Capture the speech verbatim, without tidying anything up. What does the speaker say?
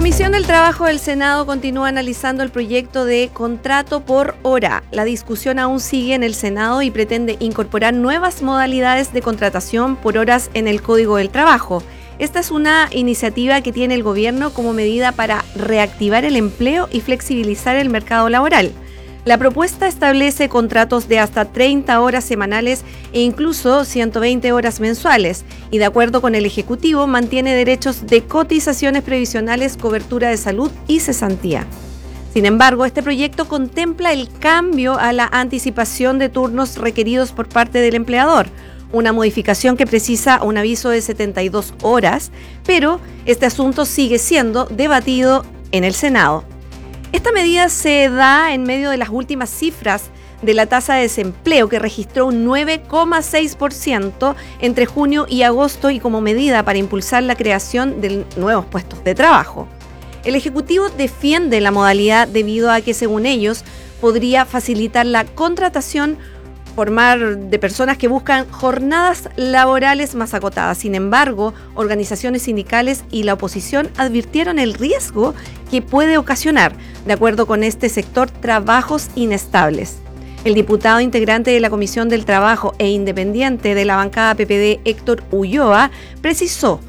Comisión del Trabajo del Senado continúa analizando el proyecto de contrato por hora. La discusión aún sigue en el Senado y pretende incorporar nuevas modalidades de contratación por horas en el Código del Trabajo. Esta es una iniciativa que tiene el gobierno como medida para reactivar el empleo y flexibilizar el mercado laboral. La propuesta establece contratos de hasta treinta horas semanales e incluso ciento veinte horas mensuales y, de acuerdo con el Ejecutivo, mantiene derechos de cotizaciones previsionales, cobertura de salud y cesantía. Sin embargo, este proyecto contempla el cambio a la anticipación de turnos requeridos por parte del empleador, una modificación que precisa un aviso de setenta y dos horas, pero este asunto sigue siendo debatido en el Senado. Esta medida se da en medio de las últimas cifras de la tasa de desempleo, que registró un nueve coma seis por ciento entre junio y agosto, y como medida para impulsar la creación de nuevos puestos de trabajo. El Ejecutivo defiende la modalidad debido a que, según ellos, podría facilitar la contratación formar de personas que buscan jornadas laborales más acotadas. Sin embargo, organizaciones sindicales y la oposición advirtieron el riesgo que puede ocasionar, de acuerdo con este sector, trabajos inestables. El diputado integrante de la Comisión del Trabajo e independiente de la bancada P P D, Héctor Ulloa, precisó